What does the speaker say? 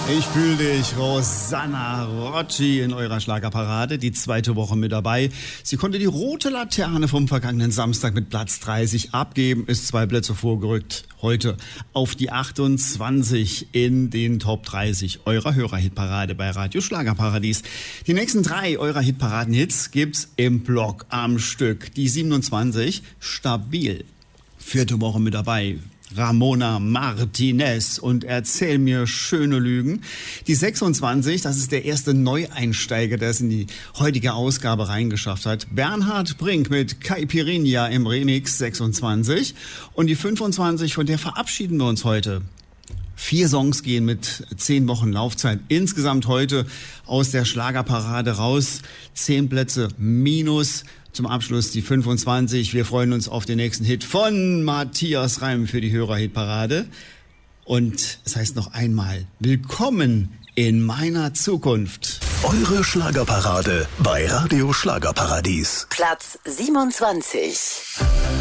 Ich fühle dich, Rosanna Rocci in eurer Schlagerparade, die zweite Woche mit dabei. Sie konnte die rote Laterne vom vergangenen Samstag mit Platz 30 abgeben, ist 2 Plätze vorgerückt. Heute auf die 28 in den Top 30 eurer Hörerhitparade bei Radio Schlagerparadies. Die nächsten 3 eurer Hitparaden-Hits gibt's im Block am Stück. Die 27, stabil. 4. Woche mit dabei. Ramona Martinez und Erzähl mir schöne Lügen. Die 26, das ist der erste Neueinsteiger, der es in die heutige Ausgabe reingeschafft hat. Bernhard Brink mit Caipirinha im Remix 26. Und die 25, von der verabschieden wir uns heute. 4 Songs gehen mit 10 Wochen Laufzeit insgesamt heute aus der Schlagerparade raus. 10 Plätze minus. Zum Abschluss die 25. Wir freuen uns auf den nächsten Hit von Matthias Reim für die Hörerhitparade. Und es heißt noch einmal, willkommen in meiner Zukunft. Eure Schlagerparade bei Radio Schlagerparadies. Platz 27.